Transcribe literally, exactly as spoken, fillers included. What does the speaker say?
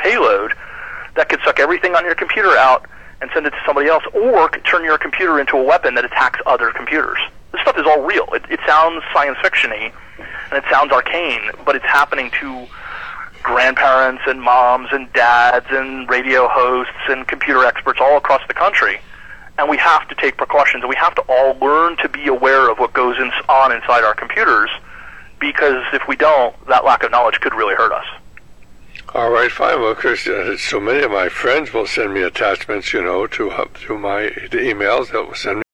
payload that could suck everything on your computer out and send it to somebody else, or could turn your computer into a weapon that attacks other computers. This stuff is all real. It, it sounds science fiction-y, and it sounds arcane, but it's happening to grandparents and moms and dads and radio hosts and computer experts all across the country. And we have to take precautions, and we have to all learn to be aware of what goes in, on inside our computers, because if we don't, that lack of knowledge could really hurt us. All right, fine. Well, Chris, uh, so many of my friends will send me attachments, you know, to uh, to my the emails that will send me.